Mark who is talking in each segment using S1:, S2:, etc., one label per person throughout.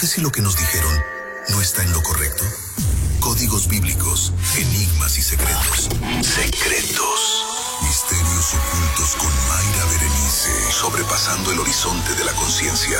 S1: qué si lo que nos dijeron no está en lo correcto? Códigos bíblicos, enigmas y secretos. Secretos. Misterios ocultos con Mayra Berenice. Sobrepasando el horizonte de la conciencia.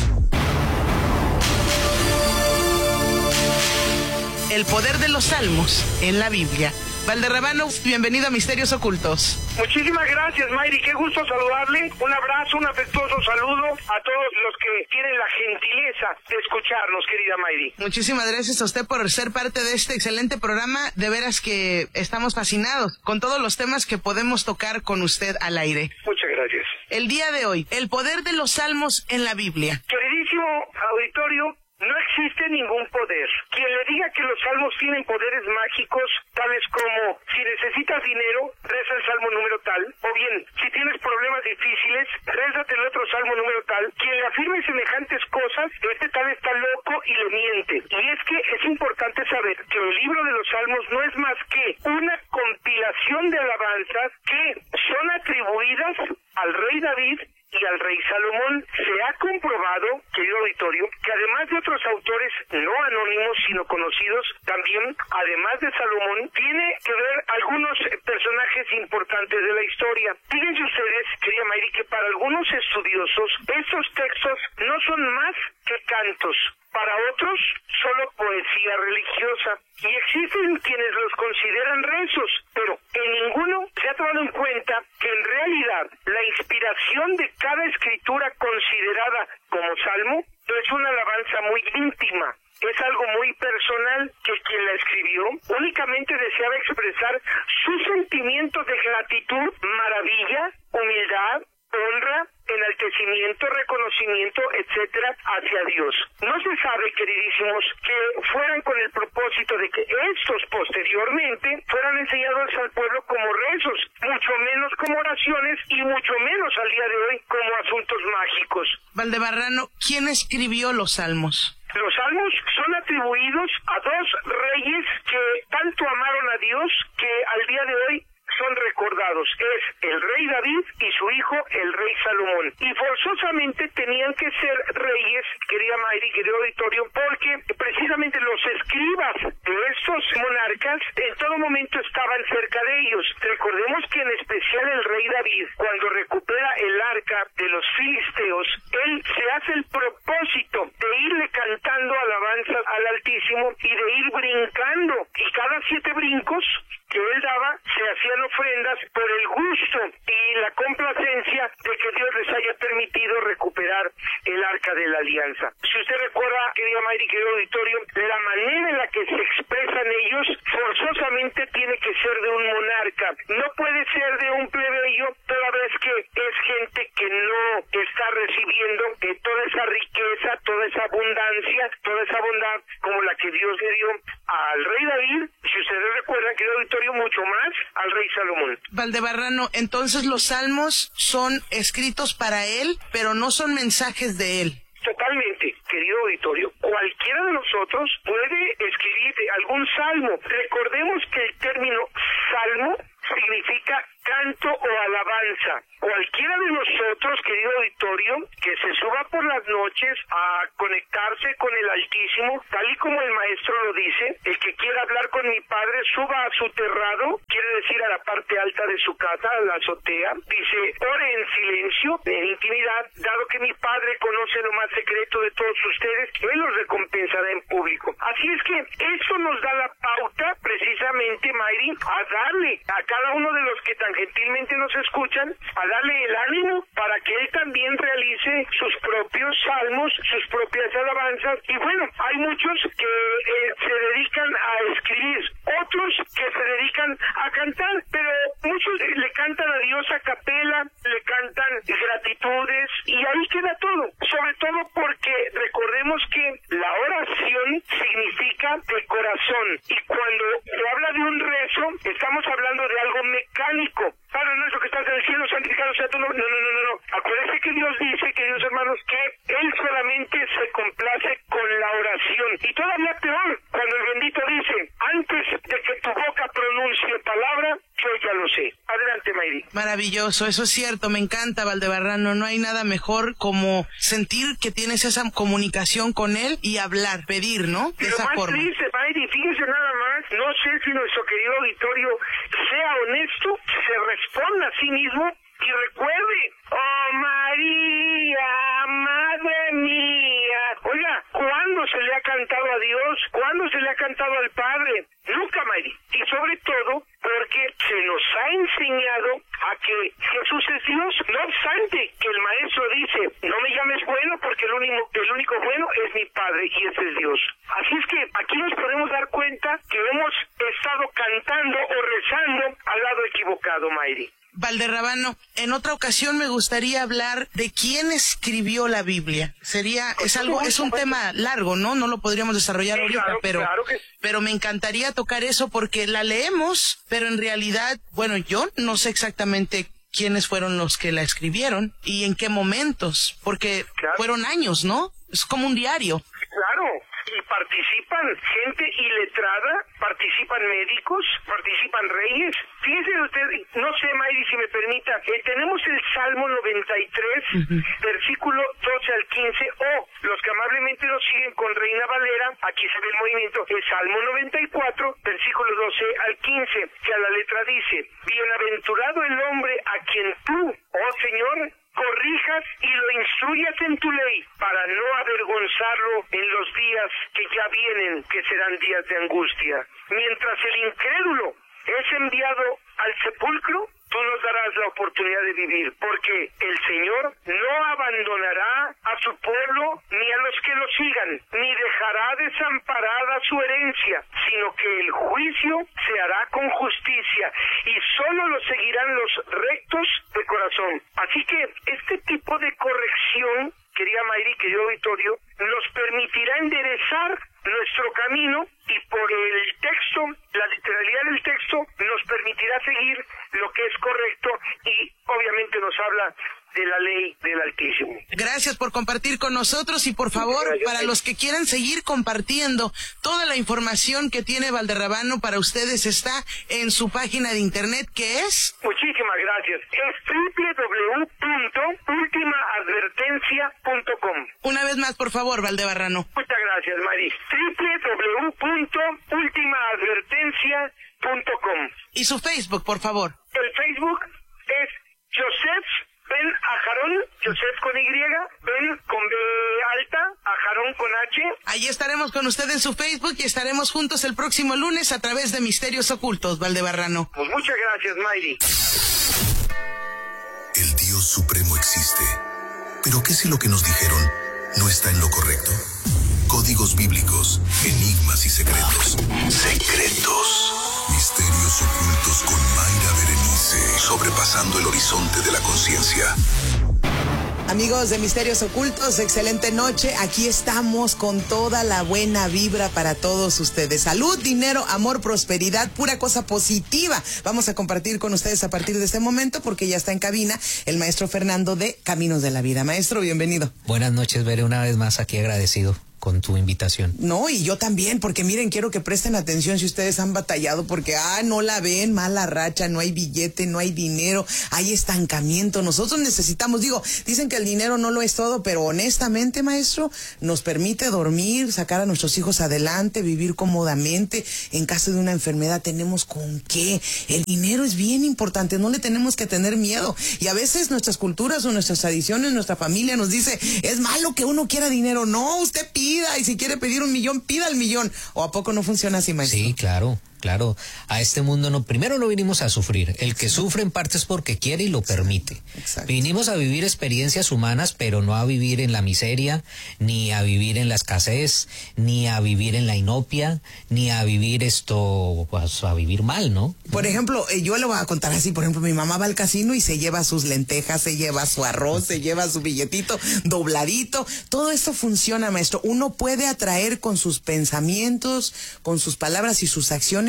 S2: El poder de los salmos en la Biblia. Valderrabano, bienvenido a Misterios Ocultos.
S3: Muchísimas gracias, Mayri, qué gusto saludarle. Un abrazo, un afectuoso saludo a todos los que tienen la gentileza de escucharnos, querida Mayri.
S2: Muchísimas gracias a usted por ser parte de este excelente programa. De veras que estamos fascinados con todos los temas que podemos tocar con usted al aire.
S3: Muchas gracias.
S2: El día de hoy, el poder de los salmos en la Biblia.
S3: Queridísimo auditorio, no existe ningún poder. Quien le diga que los salmos tienen poderes mágicos, tales como, si necesitas dinero, reza el salmo número tal, o bien, si tienes problemas difíciles, rézate el otro salmo número tal, quien le afirme semejantes cosas, tal está loco y le miente. Y es que es importante saber que el libro de los salmos no es más que una compilación de alabanzas que son atribuidas al rey David y al rey Salomón. Se ha comprobado, querido auditorio, que además de otros autores no anónimos sino conocidos, también, además de Salomón, tiene que ver algunos personajes importantes de la historia. Fíjense ustedes, querida Mayri, que para algunos estudiosos estos textos no son más que cantos. Para otros, solo poesía religiosa. Y existen quienes los consideran rezos, pero en ninguno se ha tomado en cuenta que en realidad la inspiración de cada escritura considerada como salmo es una alabanza muy íntima. Es algo muy personal que quien la escribió únicamente deseaba expresar sus sentimientos de gratitud, maravilla, humildad, honra, enaltecimiento, reconocimiento, etcétera, hacia Dios. No se sabe, queridísimos, que fueran con el propósito de que estos posteriormente fueran enseñados al pueblo como rezos, mucho menos como oraciones y mucho menos al día de hoy como asuntos mágicos.
S2: Valdebarrano, ¿quién escribió los salmos?
S3: Los salmos son atribuidos a dos reyes que tanto amaron a Dios que al día de hoy son recordados. Es el rey David y su hijo, el rey Salomón. Y forzosamente tenían que ser reyes, querida Mayri, querido auditorio, porque precisamente los escribas de estos monarcas en todo momento estaban cerca de ellos. Recordemos que en especial el rey David, cuando recupera el arca de los filisteos, él se hace el propósito de irle cantando alabanzas al Altísimo y de ir brincando. Y cada 7 brincos que él daba, se hacían ofrendas por el gusto y la complacencia de que Dios les haya permitido recuperar el arca de la alianza. Si usted recuerda, querida Mayri, querido auditorio, la manera en la que se expresan ellos forzosamente tiene que ser de un monarca. No puede ser de un plebeyo, toda vez que es gente que no está recibiendo toda esa riqueza, toda esa abundancia, toda esa bondad como la que Dios le dio al rey David, si ustedes recuerdan, querido auditorio, mucho más al rey Salomón.
S2: Valdebarrano, entonces los salmos son escritos para él, pero no son mensajes de él.
S3: Totalmente, querido auditorio. Cualquiera de nosotros puede escribir algún salmo. Recordemos que el término salmo significa canto o alabanza. Cualquiera de nosotros, querido auditorio, que se suba por las noches a conectarse con el Altísimo, tal y como el maestro lo dice, el que quiera hablar con mi Padre, suba a su terrado, quiere decir a la parte alta de su casa, a la azotea, dice, ore en silencio, en intimidad, dado que mi Padre conoce lo más secreto de todos ustedes, Él los recompensará en público. Así es que eso nos da la pauta, precisamente, Mayri, a darle a cada uno de los que tan gentilmente nos escuchan, a darle el ánimo para que él también realice sus propios salmos, sus propias alabanzas. Y bueno, hay muchos que se dedican a escribir, otros que se dedican a cantar, pero muchos le cantan a Dios a capela, le cantan gratitudes y ahí queda todo, sobre todo porque recordemos que la oración significa de corazón y cuando se habla de un rezo estamos hablando de algo mecánico. Padre nuestro que estás en el cielo, santificado sea tu nombre. No. Acuérdense que Dios dice, queridos hermanos, que Él solamente se complace con la oración. Y todavía peor, cuando el bendito dice, antes de que tu boca pronuncie palabra, yo ya lo sé. Adelante, Mayri.
S2: Maravilloso, eso es cierto, me encanta, Valdebarrano. No hay nada mejor como sentir que tienes esa comunicación con él y hablar, pedir, ¿no? De esa forma.
S3: Triste, Mayri, fíjense nada más, no sé si nuestro querido auditorio sea honesto, se responda a sí mismo y recuerde, oh María, Madre mía. Oiga, ¿cuándo se le ha cantado a Dios? ¿Cuándo se le ha cantado al Padre? Nunca, Mayri. Y sobre todo porque se nos ha enseñado a que Jesús es Dios, no obstante que el Maestro dice, no me llames bueno porque el único bueno es mi Padre y ese es Dios. Así es que aquí nos podemos dar cuenta que hemos estado cantando o rezando al lado equivocado, Mayri.
S2: Valderrabano, en otra ocasión me gustaría hablar de quién escribió la Biblia. Es un tema largo, ¿no? No lo podríamos desarrollar ahorita, pero me encantaría tocar eso porque la leemos, pero en realidad, bueno, yo no sé exactamente quiénes fueron los que la escribieron y en qué momentos, porque fueron años, ¿no? Es como un diario.
S3: Claro. Y participan gente iletrada, participan médicos, participan reyes. Fíjense usted, no sé, Mayri, si me permita, tenemos el Salmo 93, versículo 12 al 15, o los que amablemente nos siguen con Reina Valera, aquí se ve el movimiento, el Salmo 94, versículo 12 al 15, que a la letra dice, bienaventurado el hombre a quien tú, oh Señor, corrijas y lo instruyas en tu ley, para no avergonzarlo en los días que ya vienen, que serán días de angustia. Mientras el incrédulo es enviado al sepulcro, tú nos darás la oportunidad de vivir, porque el Señor no abandonará a su pueblo ni a los que lo sigan, ni dejará desamparada su herencia, sino que el juicio se hará con justicia, y solo lo seguirán los rectos de corazón. Así que este tipo de corrección, querida Mayri, querido auditorio, nos permitirá enderezar nuestro camino y por el texto, la literalidad del texto, nos permitirá seguir lo que es correcto y obviamente nos habla de la ley del Altísimo.
S2: Gracias por compartir con nosotros y por favor, para los que quieran seguir compartiendo toda la información que tiene Valderrabano para ustedes está en su página de internet, que es...
S3: Muchísimas gracias. Es www.ultimaadvertencia.com.
S2: Una vez más, por favor, Valdebarrano.
S3: Muchas gracias, Mari. www.ultimaadvertencia.com.
S2: Y su Facebook, por favor.
S3: El Facebook es Joseph Ben Ajarón, Joseph con Y, Ben con B alta, Ajarón con H.
S2: Allí estaremos con usted en su Facebook y estaremos juntos el próximo lunes a través de Misterios Ocultos, Valdebarrano.
S3: Pues muchas gracias, Mayri.
S1: El Dios Supremo existe, pero ¿qué si lo que nos dijeron no está en lo correcto? Códigos bíblicos, enigmas y secretos. Secretos. Misterios ocultos con Mayra Berenice, sobrepasando el horizonte de la conciencia.
S2: Amigos de Misterios Ocultos, excelente noche. Aquí estamos con toda la buena vibra para todos ustedes. Salud, dinero, amor, prosperidad, pura cosa positiva. Vamos a compartir con ustedes a partir de este momento porque ya está en cabina el maestro Fernando de Caminos de la Vida. Maestro, bienvenido.
S4: Buenas noches, Bere, una vez más aquí agradecido con tu invitación.
S2: No, y yo también, porque miren, quiero que presten atención si ustedes han batallado, porque, no la ven, mala racha, no hay billete, no hay dinero, hay estancamiento. Nosotros necesitamos, dicen que el dinero no lo es todo, pero honestamente, maestro, nos permite dormir, sacar a nuestros hijos adelante, vivir cómodamente. En caso de una enfermedad tenemos con qué. El dinero es bien importante, no le tenemos que tener miedo. Y a veces nuestras culturas o nuestras tradiciones, nuestra familia nos dice, es malo que uno quiera dinero. No, usted pida, y si quiere pedir 1 millón, pida el 1 millón. ¿O a poco no funciona así, maestro?
S4: Sí, claro. A este mundo primero no vinimos a sufrir. El que sufre en parte es porque quiere y lo permite.
S2: Exacto.
S4: Vinimos a vivir experiencias humanas, pero no a vivir en la miseria, ni a vivir en la escasez, ni a vivir en la inopia, ni a vivir a vivir mal, ¿no?
S2: Por ejemplo, yo le voy a contar así, por ejemplo, mi mamá va al casino y se lleva sus lentejas, se lleva su arroz, se lleva su billetito dobladito. Todo esto funciona, maestro. Uno puede atraer con sus pensamientos, con sus palabras y sus acciones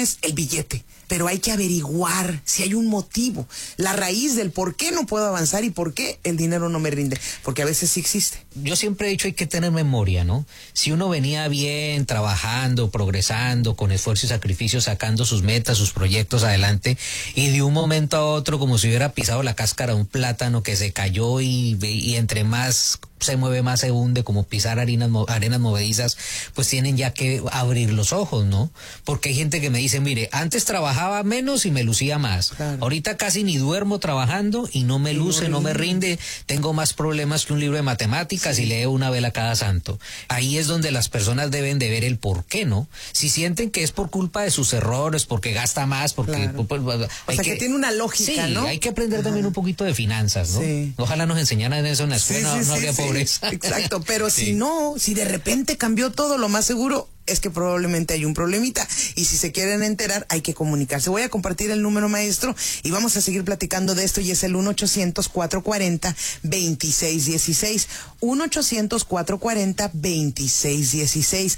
S2: es el billete, pero hay que averiguar si hay un motivo, la raíz del por qué no puedo avanzar y por qué el dinero no me rinde, porque a veces sí existe.
S4: Yo siempre he dicho hay que tener memoria, ¿no? Si uno venía bien, trabajando, progresando, con esfuerzo y sacrificio, sacando sus metas, sus proyectos adelante, y de un momento a otro, como si hubiera pisado la cáscara de un plátano que se cayó y entre más se mueve, más se hunde, como pisar arenas movedizas, pues tienen ya que abrir los ojos, ¿no? Porque hay gente que me dice, mire, antes trabajaba menos y me lucía más. Claro. Ahorita casi ni duermo trabajando y no me luce, no me rinde, tengo más problemas que un libro de matemáticas y leo una vela cada santo. Ahí es donde las personas deben de ver el por qué, ¿no? Si sienten que es por culpa de sus errores, porque gasta más, porque...
S2: Claro. O sea, que tiene una lógica,
S4: sí,
S2: ¿no?
S4: hay que aprender también un poquito de finanzas, ¿no? Sí. Ojalá nos enseñaran eso en la escuela, no habría pobreza.
S2: Exacto, pero si no, si de repente cambió todo, lo más seguro es que probablemente hay un problemita, y si se quieren enterar hay que comunicarse. Voy a compartir el número, maestro, y vamos a seguir platicando de esto, y es el 1-800-440-2616, 1-800-440-2616,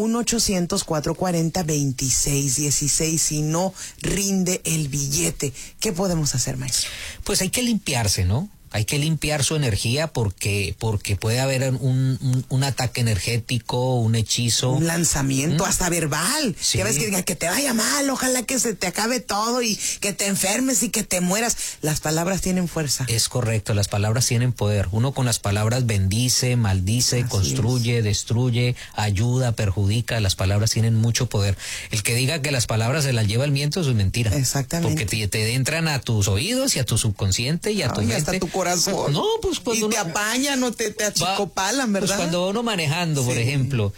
S2: 1-800-440-2616. Si no rinde el billete, ¿qué podemos hacer, maestro?
S4: Pues hay que limpiarse, ¿no? Hay que limpiar su energía porque puede haber un ataque energético, un hechizo.
S2: Un lanzamiento, hasta verbal.
S4: Sí.
S2: Ya ves que te vaya mal, ojalá que se te acabe todo y que te enfermes y que te mueras. Las palabras tienen fuerza.
S4: Es correcto, las palabras tienen poder. Uno con las palabras bendice, maldice, así construye, destruye, ayuda, perjudica. Las palabras tienen mucho poder. El que diga que las palabras se las lleva el viento, eso es mentira.
S2: Exactamente.
S4: Porque te entran a tus oídos y a tu subconsciente y a tu mente.
S2: Hasta tu corazón.
S4: No, pues cuando
S2: y te apañan, no te achicopalan, ¿verdad?
S4: Pues cuando uno manejando, por ejemplo,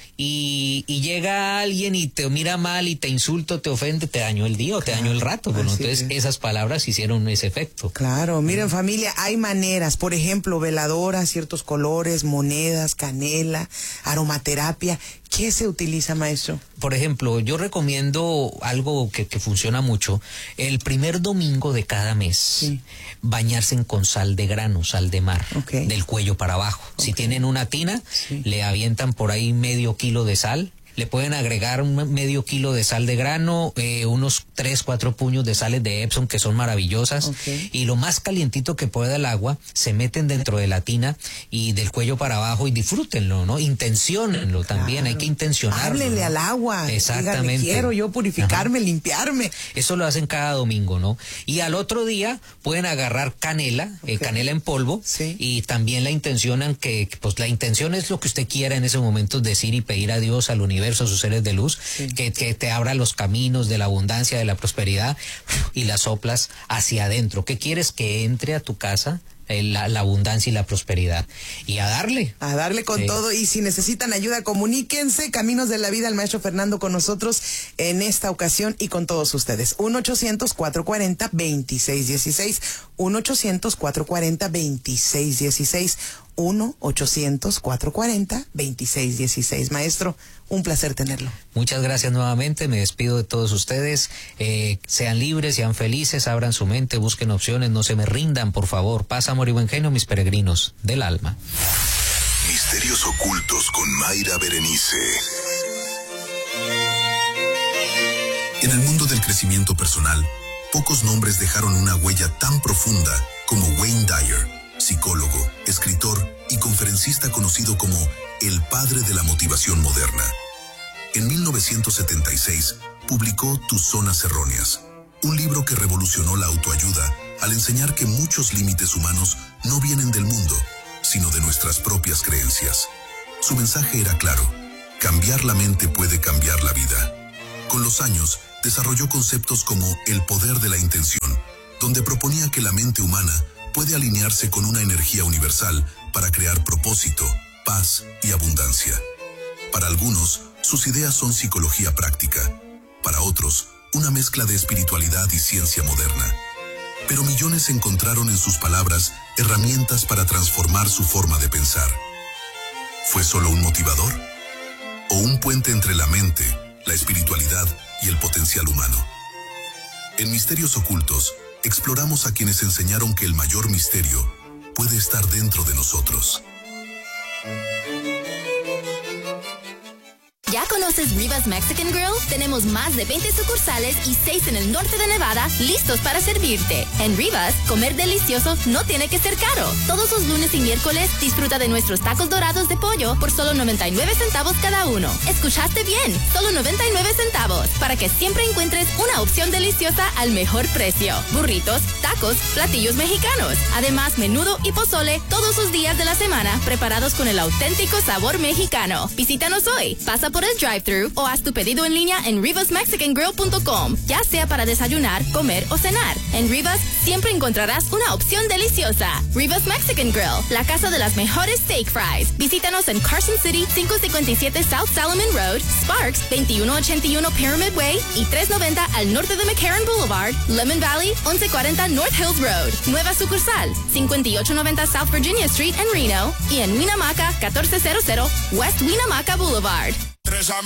S4: y llega alguien y te mira mal y te insulta, te ofende, te dañó el día o te dañó el rato. Bueno, entonces esas palabras hicieron ese efecto.
S2: Claro, miren, familia, hay maneras, por ejemplo, veladoras, ciertos colores, monedas, canela, aromaterapia. ¿Qué se utiliza, maestro?
S4: Por ejemplo, yo recomiendo algo que funciona mucho. El primer domingo de cada mes, bañarse con sal de grano, sal de mar, del cuello para abajo. Si tienen una tina, le avientan por ahí medio kilo de sal. Le pueden agregar medio kilo de sal de grano, unos 3-4 puños de sales de Epsom que son maravillosas, y lo más calientito que pueda el agua, se meten dentro de la tina y del cuello para abajo y disfrútenlo, ¿no? Intenciónenlo también, hay que intencionarlo.
S2: Háblele, ¿no? Al agua.
S4: Exactamente.
S2: Dígale, quiero yo purificarme, limpiarme.
S4: Eso lo hacen cada domingo, ¿no? Y al otro día pueden agarrar canela, canela en polvo, y también la intencionan que, pues la intención es lo que usted quiera en ese momento, decir y pedir a Dios, al universo, a sus seres de luz, que te abra los caminos de la abundancia, de la prosperidad, y las soplas hacia adentro. ¿Qué quieres que entre a tu casa? La abundancia y la prosperidad, y a darle con todo. Y si necesitan ayuda, comuníquense. Caminos de la Vida, el maestro Fernando con nosotros en esta ocasión y con todos ustedes. 1-800-440-2616, 1-800-440-2616, 1-800-440-2616. Maestro, un placer tenerlo. Muchas gracias nuevamente, me despido de todos ustedes. Sean libres, sean felices, abran su mente, busquen opciones, no se me rindan, por favor. Paz, amor y buen genio, mis peregrinos del alma.
S1: Misterios ocultos con Mayra Berenice. En el mundo del crecimiento personal, pocos nombres dejaron una huella tan profunda como Wayne Dyer, psicólogo, escritor y conferencista conocido como el padre de la motivación moderna. En 1976 publicó Tus zonas erróneas, un libro que revolucionó la autoayuda al enseñar que muchos límites humanos no vienen del mundo, sino de nuestras propias creencias. Su mensaje era claro: cambiar la mente puede cambiar la vida. Con los años, desarrolló conceptos como el poder de la intención, donde proponía que la mente humana puede alinearse con una energía universal para crear propósito, paz y abundancia. Para algunos, sus ideas son psicología práctica. Para otros, una mezcla de espiritualidad y ciencia moderna. Pero millones encontraron en sus palabras herramientas para transformar su forma de pensar. ¿Fue solo un motivador? ¿O un puente entre la mente, la espiritualidad y el potencial humano? En Misterios Ocultos, exploramos a quienes enseñaron que el mayor misterio puede estar dentro de nosotros.
S5: ¿Ya conoces Rivas Mexican Grill? Tenemos más de 20 sucursales y 6 en el norte de Nevada listos para servirte. En Rivas, comer delicioso no tiene que ser caro. Todos los lunes y miércoles disfruta de nuestros tacos dorados de pollo por solo 99 centavos cada uno. ¿Escuchaste bien? Solo 99 centavos para que siempre encuentres una opción deliciosa al mejor precio. Burritos, tacos, platillos mexicanos. Además, menudo y pozole todos los días de la semana preparados con el auténtico sabor mexicano. Visítanos hoy. Pasa por el drive-thru o haz tu pedido en línea en rivasmexicangrill.com, ya sea para desayunar, comer o cenar. En Rivas siempre encontrarás una opción deliciosa. Rivas Mexican Grill, la casa de las mejores steak fries. Visítanos en Carson City, 557 South Salomon Road, Sparks, 2181 Pyramid Way y 390 al norte de McCarran Boulevard, Lemon Valley, 1140 North Hills Road. Nueva sucursal, 5890 South Virginia Street en Reno y en Winamaca, 1400 West Winamaca Boulevard.